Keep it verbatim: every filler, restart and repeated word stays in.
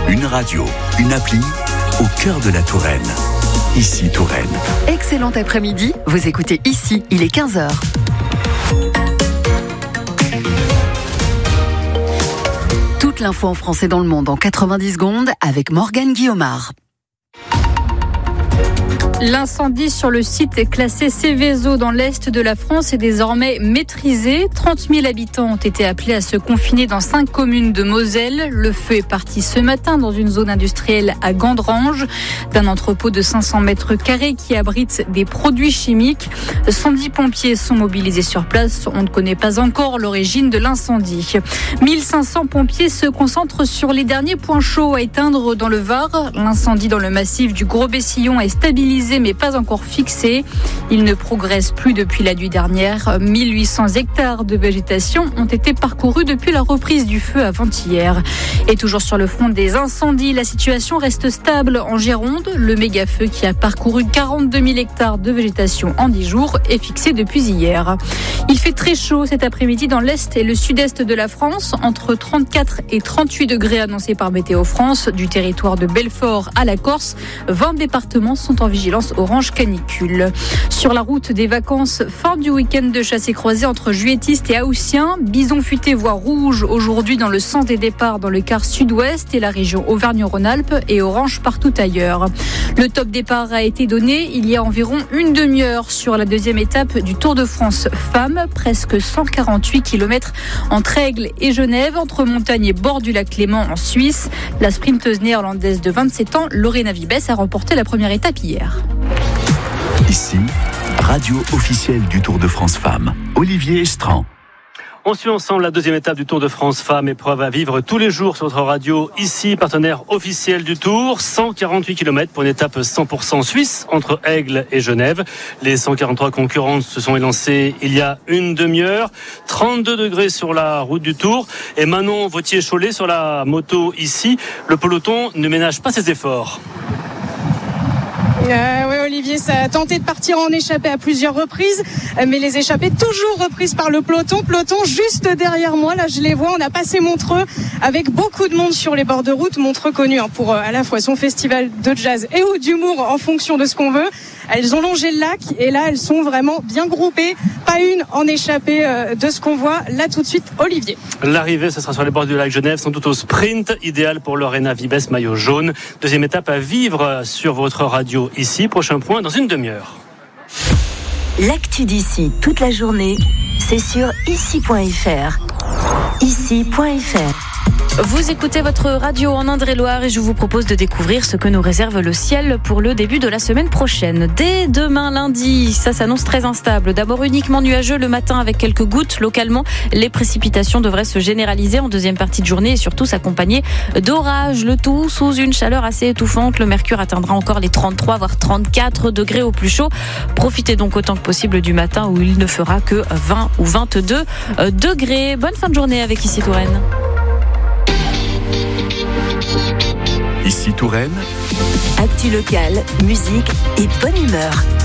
Une radio, une appli, au cœur de la Touraine. Ici Touraine. Excellent après-midi, vous écoutez Ici, il est quinze heures. Toute l'info en français dans le monde en quatre-vingt-dix secondes avec Morgane Guillaumard. L'incendie sur le site classé Céveso dans l'est de la France est désormais maîtrisé. trente mille habitants ont été appelés à se confiner dans cinq communes de Moselle. Le feu est parti ce matin dans une zone industrielle à Gandrange, d'un entrepôt de cinq cents mètres carrés qui abrite des produits chimiques. cent dix pompiers sont mobilisés sur place. On ne connaît pas encore l'origine de l'incendie. mille cinq cents pompiers se concentrent sur les derniers points chauds à éteindre dans le Var. L'incendie dans le massif du Gros-Bessillon est stabilisé mais pas encore fixé. Il ne progresse plus depuis la nuit dernière. mille huit cents hectares de végétation ont été parcourus depuis la reprise du feu avant-hier. Et toujours sur le front des incendies, la situation reste stable en Gironde. Le méga-feu qui a parcouru quarante-deux mille hectares de végétation en dix jours est fixé depuis hier. Il fait très chaud cet après-midi dans l'est et le sud-est de la France, entre trente-quatre et trente-huit degrés annoncés par Météo France, du territoire de Belfort à la Corse. vingt départements sont en vigilance orange canicule. Sur la route des vacances, fin du week-end de chassé croisé entre juilletistes et haussiens. Bison futé voie rouge aujourd'hui dans le sens des départs dans le quart sud-ouest et la région Auvergne-Rhône-Alpes et orange partout ailleurs. Le top départ a été donné il y a environ une demi-heure sur la deuxième étape du Tour de France Femmes. Presque cent quarante-huit kilomètres entre Aigle et Genève, entre montagne et bord du lac Léman en Suisse. La sprinteuse néerlandaise de vingt-sept ans, Lorena Wiebes, a remporté la première étape hier. Ici, radio officielle du Tour de France Femmes. Olivier Estran. On suit ensemble la deuxième étape du Tour de France Femmes, épreuve à vivre tous les jours sur notre radio. Ici, partenaire officiel du Tour, cent quarante-huit kilomètres pour une étape cent pour cent suisse entre Aigle et Genève. Les cent quarante-trois concurrentes se sont élancées il y a une demi-heure. trente-deux degrés sur la route du Tour. Et Manon Vautier-Cholet sur la moto ici. Le peloton ne ménage pas ses efforts. Euh, oui, Olivier, ça a tenté de partir en échappée à plusieurs reprises, mais les échappées toujours reprises par le peloton. Peloton juste derrière moi, là je les vois, on a passé Montreux avec beaucoup de monde sur les bords de route. Montreux connu hein, pour euh, à la fois son festival de jazz et ou d'humour en fonction de ce qu'on veut. Elles ont longé le lac et là elles sont vraiment bien groupées. Pas une en échappée euh, de ce qu'on voit. Là tout de suite, Olivier. L'arrivée, ce sera sur les bords du lac Genève, sans doute au sprint, idéal pour Lorena Wiebes, maillot jaune. Deuxième étape à vivre sur votre radio ici. Prochain point dans une demi-heure. L'actu d'ici toute la journée, c'est sur ici point f r. ici point f r. Vous écoutez votre radio en Indre-et-Loire et je vous propose de découvrir ce que nous réserve le ciel pour le début de la semaine prochaine. Dès demain lundi, ça s'annonce très instable. D'abord uniquement nuageux le matin avec quelques gouttes. Localement, les précipitations devraient se généraliser en deuxième partie de journée et surtout s'accompagner d'orages. Le tout sous une chaleur assez étouffante. Le mercure atteindra encore les trente-trois voire trente-quatre degrés au plus chaud. Profitez donc autant que possible du matin où il ne fera que vingt ou vingt-deux degrés. Bonne fin de journée avec Ici Touraine. Ici Touraine. Actu locale, musique et bonne humeur.